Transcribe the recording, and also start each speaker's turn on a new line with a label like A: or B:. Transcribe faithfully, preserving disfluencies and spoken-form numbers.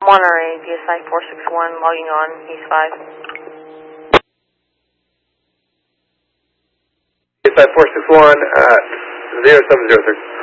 A: Monterey, B S I four six one, logging on, East five.
B: B S I four six one, uh, zero seven zero three.